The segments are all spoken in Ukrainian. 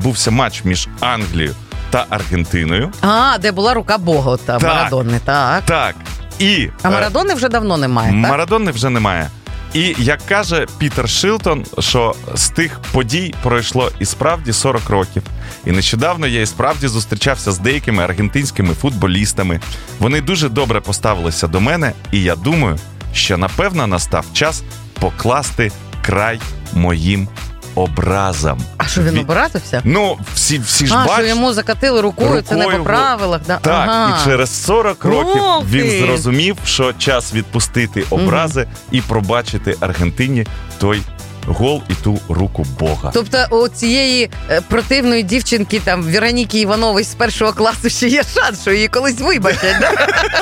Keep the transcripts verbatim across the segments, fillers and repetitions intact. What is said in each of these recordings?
відбувся матч між Англією та Аргентиною. А, де була рука Бога, та Марадони, так. Так. І, а Марадони вже давно немає, так? Марадони вже немає. І, як каже Пітер Шилтон, що з тих подій пройшло і справді сорок років. І нещодавно я і справді зустрічався з деякими аргентинськими футболістами. Вони дуже добре поставилися до мене, і я думаю, що, напевно, настав час покласти край моїм образам. А що, він образився? Ну, всі, всі ж а, бачать. А, що йому закатили рукою, рукою, це не по правилах. Да? Так, ага. І через сорок років Ох, він зрозумів, що час відпустити образи угу. і пробачити Аргентині той гол і ту руку Бога. Тобто у цієї е, противної дівчинки, там, Вероніки Іванової з першого класу ще є шанс, що її колись вибачать, да?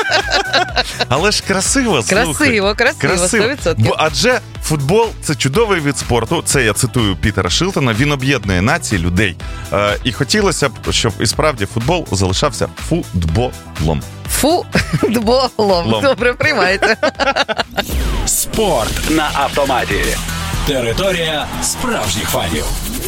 Але ж красиво, слухай. Красиво, красиво, сто відсотків. Бо адже футбол – це чудовий вид спорту, це я цитую Пітера Шилтона, він об'єднує нації, людей. Е, і хотілося б, щоб і справді футбол залишався футболом. Футболом. Добре, приймається. Спорт на автоматі. Територія справжніх фанів.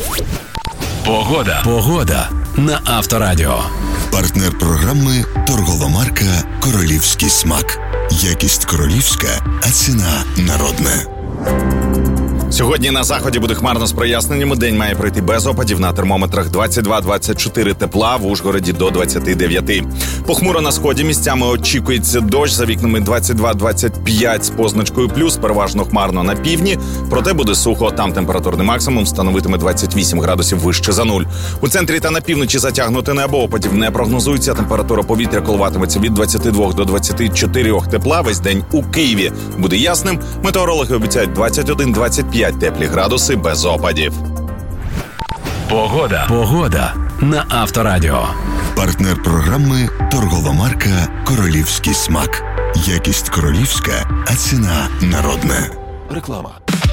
Погода. Погода на Авторадіо. Партнер програми – торгова марка «Королівський смак». Якість королівська, а ціна народна. Сьогодні на заході буде хмарно з проясненнями. День має пройти без опадів. На термометрах двадцять два - двадцять чотири тепла, в Ужгороді до двадцять дев'ять. Похмуро на сході, місцями очікується дощ, за вікнами двадцять два - двадцять п'ять з позначкою плюс, переважно хмарно на півдні. Проте буде сухо, там температурний максимум становитиме двадцять вісім градусів вище за нуль. У центрі та на півночі затягнуте небо, опадів не прогнозується. Температура повітря коливатиметься від двадцяти двох до двадцяти чотирьох тепла. Весь день у Києві буде ясним. Метеорологи обіцяють двадцять один - двадцять п'ять теплі градуси без опадів. Погода. Погода на Авторадіо. Партнер програми – торгова марка «Королівський смак». Якість королівська, а ціна народна. Реклама.